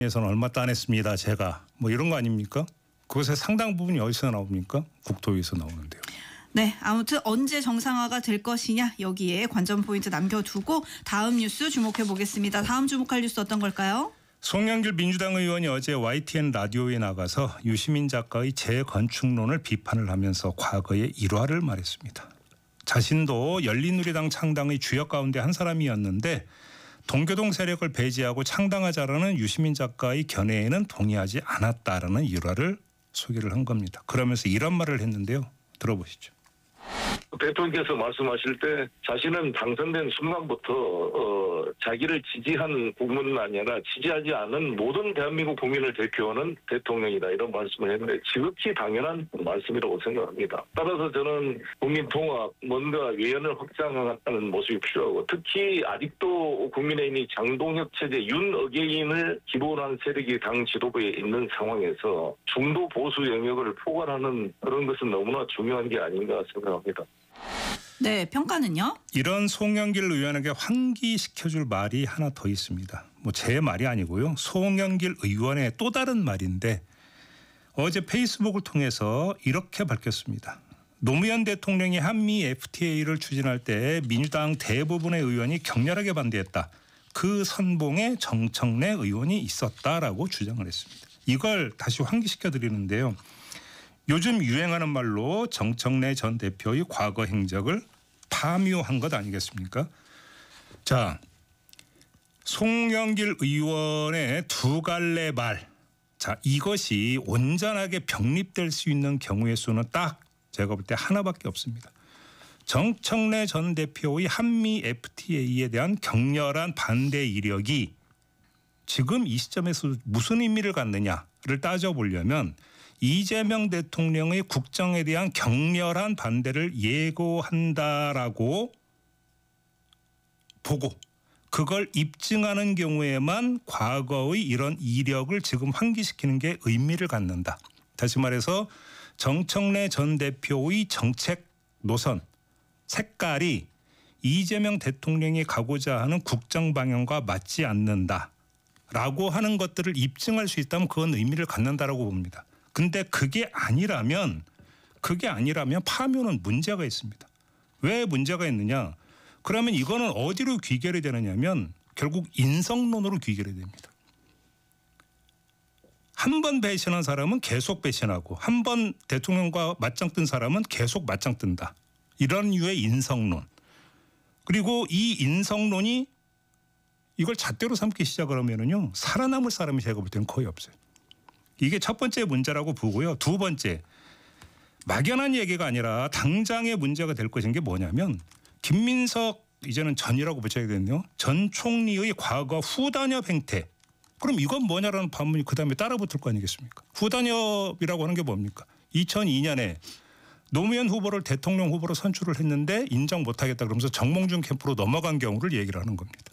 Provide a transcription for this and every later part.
에서는 얼마 따냈습니다. 제가 뭐 이런 거 아닙니까? 그것의 상당 부분이 어디서 나옵니까? 국토위에서 나오는데요. 네, 아무튼 언제 정상화가 될 것이냐 여기에 관전 포인트 남겨두고 다음 뉴스 주목해 보겠습니다. 다음 주목할 뉴스 어떤 걸까요? 송영길 민주당 의원이 어제 YTN 라디오에 나가서 유시민 작가의 재건축론을 비판을 하면서 과거의 일화를 말했습니다. 자신도 열린우리당 창당의 주역 가운데 한 사람이었는데 동교동 세력을 배제하고 창당하자라는 유시민 작가의 견해에는 동의하지 않았다라는 일화를 소개를 한 겁니다. 그러면서 이런 말을 했는데요. 들어보시죠. 대통령께서 말씀하실 때 자신은 당선된 순간부터 자기를 지지한 국민은 아니라 지지하지 않은 모든 대한민국 국민을 대표하는 대통령이다 이런 말씀을 했는데 지극히 당연한 말씀이라고 생각합니다. 따라서 저는 국민 통합, 뭔가 외연을 확장하는 모습이 필요하고 특히 아직도 국민의힘이 장동혁 체제 윤 어게인을 기본한 세력이 당 지도부에 있는 상황에서 중도 보수 영역을 포괄하는 그런 것은 너무나 중요한 게 아닌가 생각합니다. 네, 평가는요? 이런 송영길 의원에게 환기시켜줄 말이 하나 더 있습니다. 뭐 제 말이 아니고요. 송영길 의원의 또 다른 말인데 어제 페이스북을 통해서 이렇게 밝혔습니다. 노무현 대통령이 한미 FTA를 추진할 때 민주당 대부분의 의원이 격렬하게 반대했다. 그 선봉에 정청래 의원이 있었다라고 주장을 했습니다. 이걸 다시 환기시켜드리는데요. 요즘 유행하는 말로 정청래 전 대표의 과거 행적을 파묘한 것 아니겠습니까? 자, 송영길 의원의 두 갈래 말. 자, 이것이 온전하게 병립될 수 있는 경우의 수는 딱 제가 볼 때 하나밖에 없습니다. 정청래 전 대표의 한미 FTA에 대한 격렬한 반대 이력이 지금 이 시점에서 무슨 의미를 갖느냐를 따져보려면 이재명 대통령의 국정에 대한 격렬한 반대를 예고한다라고 보고 그걸 입증하는 경우에만 과거의 이런 이력을 지금 환기시키는 게 의미를 갖는다. 다시 말해서 정청래 전 대표의 정책 노선, 색깔이 이재명 대통령이 가고자 하는 국정 방향과 맞지 않는다라고 하는 것들을 입증할 수 있다면 그건 의미를 갖는다라고 봅니다. 근데 그게 아니라면 파묘는 문제가 있습니다. 왜 문제가 있느냐? 그러면 이거는 어디로 귀결이 되느냐면 결국 인성론으로 귀결이 됩니다. 한 번 배신한 사람은 계속 배신하고 한 번 대통령과 맞짱 뜬 사람은 계속 맞짱 뜬다. 이런 류의 인성론. 그리고 이 인성론이 이걸 잣대로 삼기 시작을 하면은요. 살아남을 사람이 제가 볼 때는 거의 없어요. 이게 첫 번째 문제라고 보고요. 두 번째, 막연한 얘기가 아니라 당장의 문제가 될 것인 게 뭐냐면 김민석 이제는 전이라고 붙여야 되겠네요. 전 총리의 과거 후단협 행태. 그럼 이건 뭐냐라는 반문이 그다음에 따라붙을 거 아니겠습니까? 후단협이라고 하는 게 뭡니까? 2002년에 노무현 후보를 대통령 후보로 선출을 했는데 인정 못하겠다 그러면서 정몽준 캠프로 넘어간 경우를 얘기를 하는 겁니다.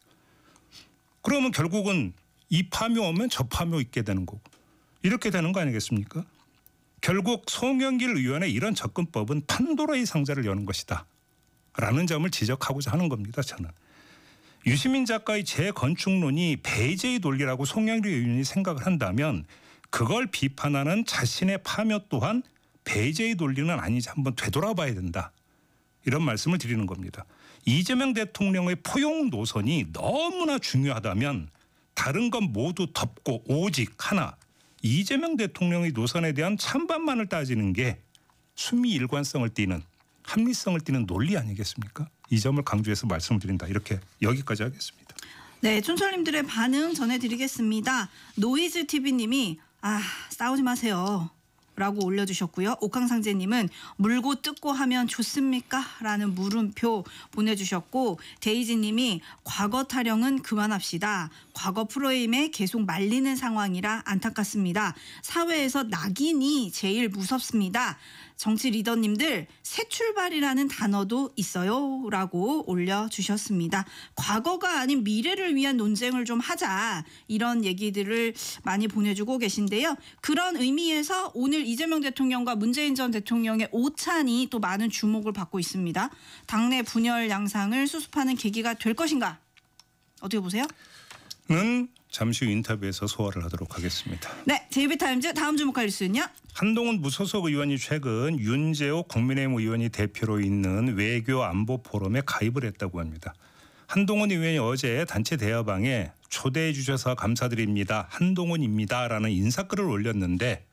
그러면 결국은 이 파묘 오면 저 파묘 있게 되는 거고. 이렇게 되는 거 아니겠습니까? 결국 송영길 의원의 이런 접근법은 판도라의 상자를 여는 것이다. 라는 점을 지적하고자 하는 겁니다. 저는. 유시민 작가의 재건축론이 배제의 논리라고 송영길 의원이 생각을 한다면 그걸 비판하는 자신의 파묘 또한 배제의 논리는 아니지 한번 되돌아봐야 된다. 이런 말씀을 드리는 겁니다. 이재명 대통령의 포용 노선이 너무나 중요하다면 다른 건 모두 덮고 오직 하나 이재명 대통령의 노선에 대한 찬반만을 따지는 게 수미 일관성을 띠는 합리성을 띠는 논리 아니겠습니까? 이 점을 강조해서 말씀을 드린다. 이렇게 여기까지 하겠습니다. 네, 촌철님들의 반응 전해드리겠습니다. 노이즈 TV님이 싸우지 마세요. 라고 올려주셨고요. 옥황상제님은 물고 뜯고 하면 좋습니까? 라는 물음표 보내주셨고 데이지님이 과거 타령은 그만합시다. 과거 프로그램에 계속 말리는 상황이라 안타깝습니다. 사회에서 낙인이 제일 무섭습니다. 정치 리더님들 새 출발이라는 단어도 있어요 라고 올려주셨습니다. 과거가 아닌 미래를 위한 논쟁을 좀 하자 이런 얘기들을 많이 보내주고 계신데요. 그런 의미에서 오늘 이재명 대통령과 문재인 전 대통령의 오찬이 또 많은 주목을 받고 있습니다. 당내 분열 양상을 수습하는 계기가 될 것인가? 어떻게 보세요? 는 잠시 후 인터뷰에서 소화를 하도록 하겠습니다. 네, JB타임즈 다음 주목할 뉴스는요. 한동훈 무소속 의원이 최근 윤재옥 국민의힘 의원이 대표로 있는 외교 안보 포럼에 가입을 했다고 합니다. 한동훈 의원이 어제 단체 대화방에 초대해 주셔서 감사드립니다. 한동훈입니다라는 인사글을 올렸는데